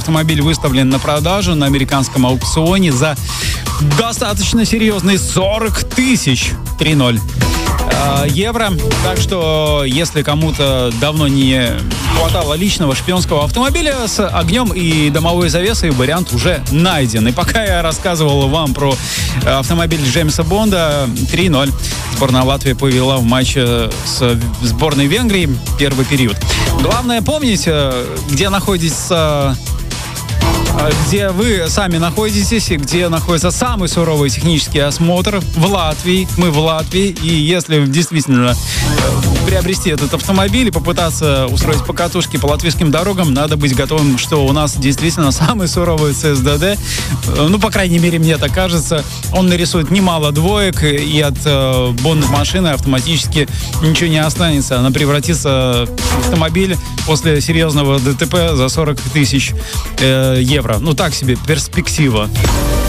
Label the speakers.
Speaker 1: автомобиль выставлен на продажу на американском аукционе за достаточно серьезные 40 тысяч 3-0 евро. Так что, если кому-то давно не хватало личного шпионского автомобиля с огнем и домовой завесой, вариант уже найден. И пока я рассказывал вам про автомобиль Джеймса Бонда, 3-0 сборная Латвии повела в матче с сборной Венгрии первый период. Главное помнить, где находится... где вы сами находитесь, и где находится самый суровый технический осмотр в Латвии. Мы в Латвии, и если действительно приобрести этот автомобиль и попытаться устроить покатушки по латвийским дорогам, надо быть готовым, что у нас действительно самый суровый ЦСДД. Ну, по крайней мере, мне так кажется. Он нарисует немало двоек, и от Бонда машины автоматически ничего не останется. Она превратится в автомобиль после серьезного ДТП за 40 тысяч евро. Ну, так себе перспектива.